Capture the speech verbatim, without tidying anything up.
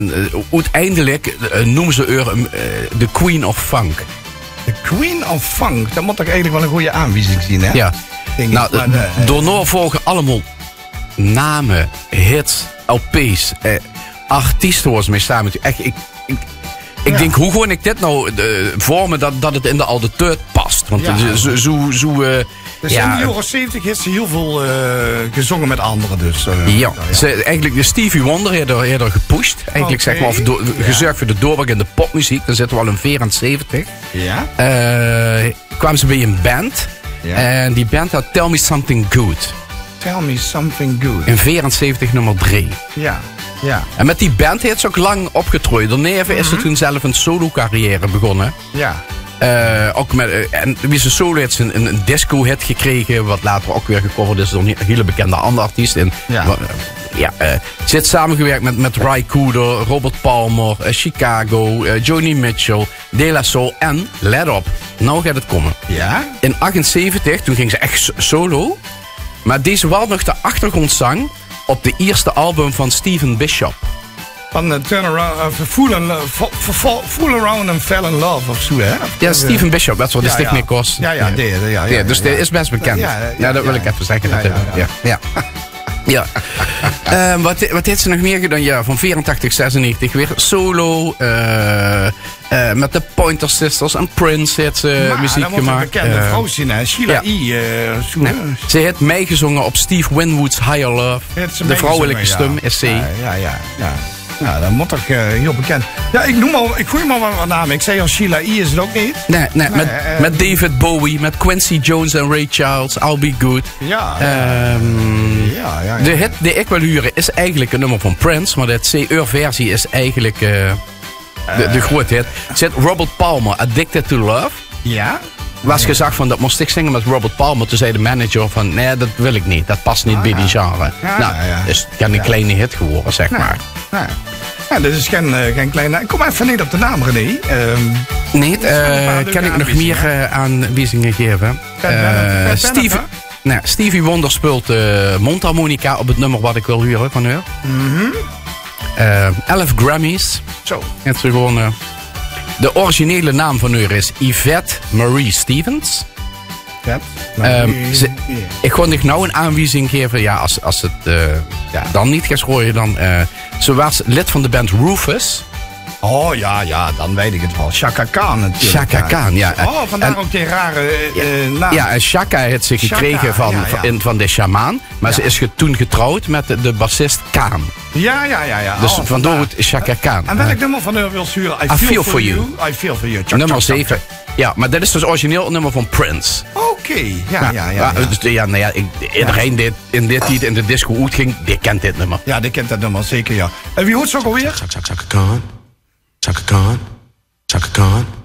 uh, uiteindelijk uh, noemen ze haar uh, de Queen of Funk. De Queen of Funk, dat moet toch eigenlijk wel een goede aanwijzing zien, hè? Ja. Denk nou, maar, uh, daarna volgen allemaal namen, hits, L P's, uh, artiesten was mee samen. Echt, ik, ik, ik ja. denk, hoe gewoon ik dit nou uh, vormen dat, dat het in de auditeur past? Want ja. uh, zo... zo, zo uh, dus ja, in de jaren zeventig heeft ze heel veel uh, gezongen met anderen. Dus, uh, ja, ja. Ze, eigenlijk de Stevie Wonder heeft er, heeft er gepusht. Eigenlijk okay. zeg maar, do, ja. gezorgd voor de doorbraak in de popmuziek. Dan zitten we al in vierenzeventig. Ja. Uh, kwamen ze bij een band. Ja. En die band had Tell Me Something Good. Tell Me Something Good. In vierenzeventig nummer drie. Ja. Ja. En met die band heeft ze ook lang opgetrooid. Daarna mm-hmm. is ze toen zelf een solo carrière begonnen. Ja. Uh, ook met, uh, en wie ze solo heeft een, een, een disco hit gekregen. Wat later ook weer gecoverd is door een hele bekende andere artiest. En, ja. Uh, ja, uh, ze heeft samengewerkt met, met Ry Cooder, Robert Palmer, uh, Chicago, uh, Joni Mitchell, De La Soul en, let op, nou gaat het komen. Ja? In achtenzeventig, toen ging ze echt solo. Maar deze was nog de achtergrondzang op de eerste album van Stephen Bishop. Van uh, Turn Around, uh, fool, and, uh, fool, fool Around and Fell in Love of zo, hè? Ja, Stephen Bishop, dat is wat de ja, stick ja. mee kost. Ja, ja, ja, ja, ja, ja. Dus ja, die ja. is best bekend. Ja, ja, ja, ja, dat wil ja, ik even zeggen. Ja, ja, ja. ja. ja. ja. uh, wat, wat heeft ze nog meer gedaan? Ja, van vierentachtig, zesennegentig weer solo. Uh, uh, met de Pointer Sisters en Prince heeft ze maar, muziek dat gemaakt. Een bekende uh, vrouw zien, hè? Sheila ja. E. Uh, nee. Ze heeft meegezongen op Steve Winwood's Higher Love. De vrouwelijke stem ja. is C. Ja, ja, ja. ja. Ja, dat moet toch uh, heel bekend. Ja, ik noem al, ik gooi maar wat namen. Ik zei al Sheila E. is het ook niet. Nee, nee, nee met, uh, met David Bowie, met Quincy Jones en Ray Charles, I'll Be Good. Ja, um, ja, ja, ja. De hit die ik wil huren is eigenlijk een nummer van Prince, maar de C U-versie is eigenlijk uh, de, de grote hit. Zit Robert Palmer, Addicted to Love. Ja. Was gezegd van dat moest ik zingen met Robert Palmer. Toen zei de manager van nee, dat wil ik niet. Dat past niet ah, bij die genre. Ja, nou, ja, ja. Dus het kan een ja. kleine hit geworden, zeg ja. maar. Ja. Ja, dit is geen, uh, geen kleine... Ik kom even niet op de naam, René. Um, nee, uh, kan ik nog meer uh, aanwijzingen geven? Uh, Stevie, nou, Stevie Wonder speelt uh, mondharmonica op het nummer wat ik wil huren van haar. Mm-hmm. Uh, elf Grammys. Zo. Het is gewoon... Uh, de originele naam van haar is Yvette Marie Stevens. Um, ze, ik ga nog nou een aanwijzing geven. Ja, als, als het uh, ja. dan niet gaat gooien, dan... Uh, ze was lid van de band Rufus. Oh ja, ja, dan weet ik het wel. Chaka Khan natuurlijk. Chaka Khan, ja. Oh, vandaar en, ook die rare uh, ja, naam. Ja, en Chaka heeft ze gekregen Chaka, van, ja, ja. In, van de shamaan. Maar ja. ze is ge, toen getrouwd met de, de bassist Khan. Ja, ja, ja. ja. Dus oh, vandaar het Chaka Khan. En welk nummer van haar wil sturen? I, I feel, feel for you. you. I feel for you. Chak, nummer chak, zeven. Ja, maar dat is dus origineel een nummer van Prince. Oké, okay. ja, ja, ja. ja, ja. Dus, ja, nou ja ik, iedereen die in dit tijd in de disco uitging, die kent dit nummer. Ja, die kent dat nummer, zeker ja. En wie hoort ze ook alweer? Chaka Khan. Chaka Khan. Chaka Khan.